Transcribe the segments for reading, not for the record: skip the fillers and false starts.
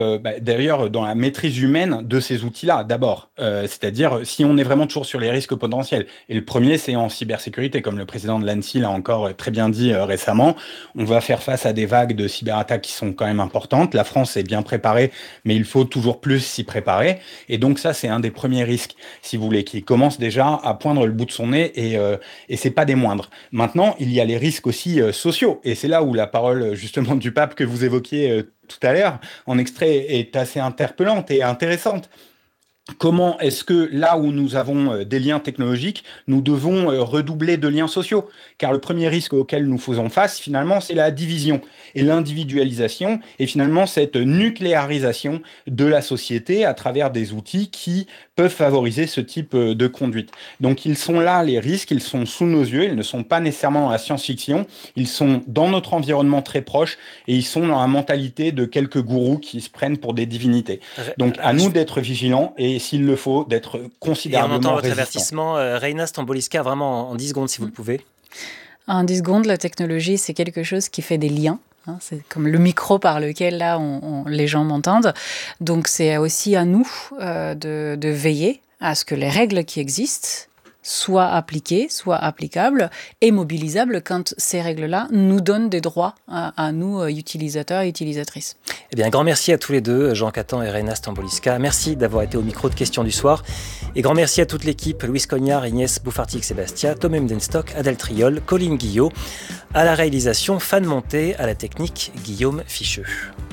D'ailleurs, dans la maîtrise humaine de ces outils-là, d'abord. C'est-à-dire, si on est vraiment toujours sur les risques potentiels. Et le premier, c'est en cybersécurité, comme le président de l'ANSSI l'a encore très bien dit récemment. On va faire face à des vagues de cyberattaques qui sont quand même importantes. La France est bien préparée, mais il faut toujours plus s'y préparer. Et donc ça, c'est un des premiers risques, si vous voulez, qui commence déjà à poindre le bout de son nez, et c'est pas des moindres. Maintenant, il y a les risques aussi sociaux. Et c'est là où la parole, justement, du pape que vous évoquiez tout à l'heure, en extrait, est assez interpellante et intéressante. Comment est-ce que là où nous avons des liens technologiques, nous devons redoubler de liens sociaux? Car le premier risque auquel nous faisons face, finalement, c'est la division et l'individualisation, et finalement cette nucléarisation de la société à travers des outils qui peuvent favoriser ce type de conduite. Donc ils sont là, les risques, ils sont sous nos yeux, ils ne sont pas nécessairement dans la science-fiction, ils sont dans notre environnement très proche, et ils sont dans la mentalité de quelques gourous qui se prennent pour des divinités. Donc à nous d'être vigilants, et s'il le faut, d'être considérablement résistants. Et on entend votre avertissement. Reina Stambolijska, vraiment en 10 secondes, si vous le pouvez. En 10 secondes, la technologie, c'est quelque chose qui fait des liens. C'est comme le micro par lequel là, les gens m'entendent. Donc c'est aussi à nous de veiller à ce que les règles qui existent soient appliquées, soient applicables et mobilisables quand ces règles-là nous donnent des droits à nous, utilisateurs et utilisatrices. Eh bien, un grand merci à tous les deux, Jean Catan et Reina Stambolijska. Merci d'avoir été au micro de Questions du Soir. Et grand merci à toute l'équipe, Louis Cognard, Inès Boufartic-Sébastien, Tom Mdenstock, Adèle Triol, Colline Guillot. À la réalisation, Fan Monté, à la technique, Guillaume Ficheux.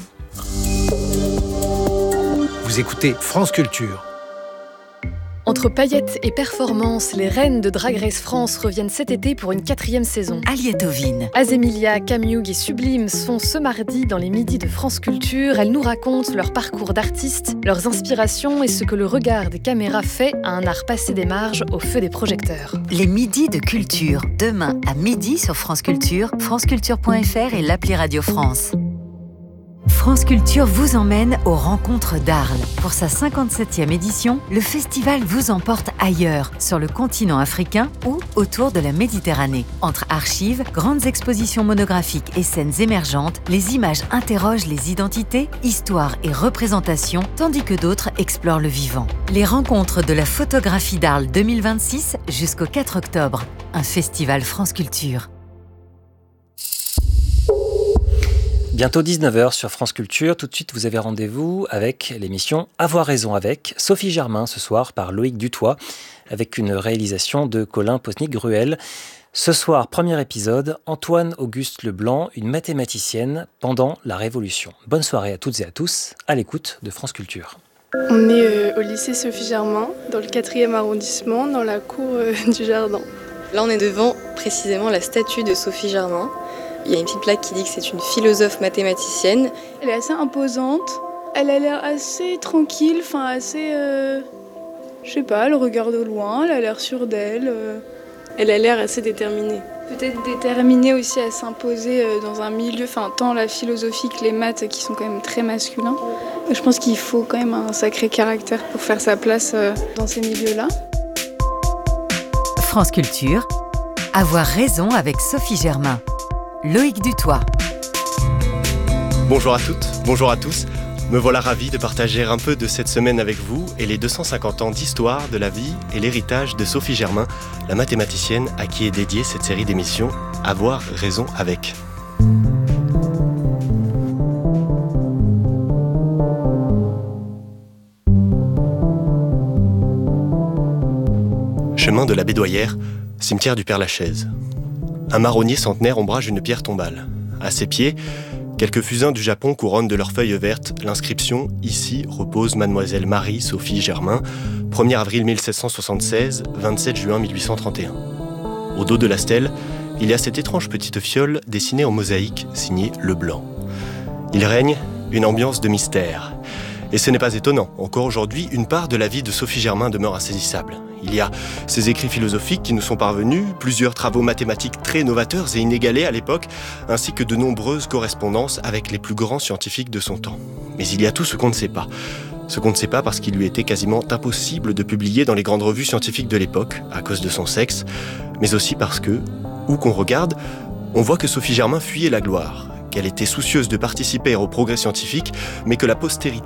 Vous écoutez France Culture. Entre paillettes et performances, les reines de Drag Race France reviennent cet été pour une 4e saison. Aliette Ovine, Azemilia, Camille et Sublime sont ce mardi dans les midis de France Culture. Elles nous racontent leur parcours d'artistes, leurs inspirations et ce que le regard des caméras fait à un art passé des marges au feu des projecteurs. les midis de culture. Demain à midi sur France Culture, franceculture.fr et l'appli Radio France. France Culture vous emmène aux rencontres d'Arles. Pour sa 57e édition, le festival vous emporte ailleurs, sur le continent africain ou autour de la Méditerranée. Entre archives, grandes expositions monographiques et scènes émergentes, les images interrogent les identités, histoires et représentations, tandis que d'autres explorent le vivant. Les rencontres de la photographie d'Arles 2026 jusqu'au 4 octobre. Un festival France Culture. Bientôt 19h sur France Culture. Tout de suite, vous avez rendez-vous avec l'émission Avoir raison avec Sophie Germain ce soir par Loïc Dutoit avec une réalisation de Colin Posnic-Gruel. Ce soir, premier épisode, Antoine-Auguste Leblanc, une mathématicienne pendant la Révolution. Bonne soirée à toutes et à tous, à l'écoute de France Culture. On est au lycée Sophie Germain, dans le 4e arrondissement, dans la cour du jardin. Là, on est devant précisément la statue de Sophie Germain. Il y a une petite plaque qui dit que c'est une philosophe mathématicienne. Elle est assez imposante, elle a l'air assez tranquille, assez... je sais pas, elle regarde au loin, elle a l'air sûre d'elle. Elle a l'air assez déterminée. Peut-être déterminée aussi à s'imposer dans un milieu, tant la philosophie que les maths qui sont quand même très masculins. Je pense qu'il faut quand même un sacré caractère pour faire sa place dans ces milieux-là. France Culture, Avoir raison avec Sophie Germain. Loïc Dutoit. Bonjour à toutes, bonjour à tous. Me voilà ravi de partager un peu de cette semaine avec vous et les 250 ans d'histoire, de la vie et l'héritage de Sophie Germain, la mathématicienne à qui est dédiée cette série d'émissions Avoir raison avec. Chemin de la Bédoyère, cimetière du Père-Lachaise. Un marronnier centenaire ombrage une pierre tombale. À ses pieds, quelques fusains du Japon couronnent de leurs feuilles vertes l'inscription « Ici repose Mademoiselle Marie-Sophie Germain, 1er avril 1776, 27 juin 1831 ». Au dos de la stèle, il y a cette étrange petite fiole dessinée en mosaïque signée Leblanc. Il règne une ambiance de mystère. Et ce n'est pas étonnant, encore aujourd'hui, une part de la vie de Sophie Germain demeure insaisissable. Il y a ses écrits philosophiques qui nous sont parvenus, plusieurs travaux mathématiques très novateurs et inégalés à l'époque, ainsi que de nombreuses correspondances avec les plus grands scientifiques de son temps. Mais il y a tout ce qu'on ne sait pas. Ce qu'on ne sait pas parce qu'il lui était quasiment impossible de publier dans les grandes revues scientifiques de l'époque, à cause de son sexe, mais aussi parce que, où qu'on regarde, on voit que Sophie Germain fuyait la gloire, qu'elle était soucieuse de participer au progrès scientifique, mais que la postérité